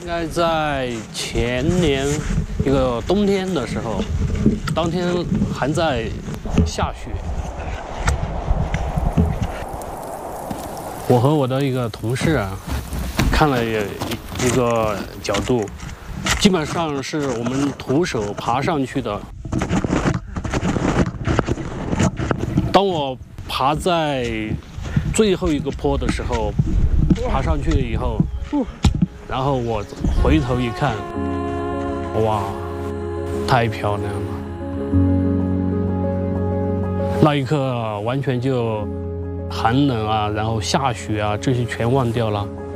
应该在前年一个冬天的时候，当天还在下雪。我和我的一个同事啊，看了一个角度，基本上是我们徒手爬上去的。当我爬在最后一个坡的时候，爬上去了以后，然后我回头一看，哇，太漂亮了！那一刻完全就寒冷啊，然后下雪啊，这些全忘掉了。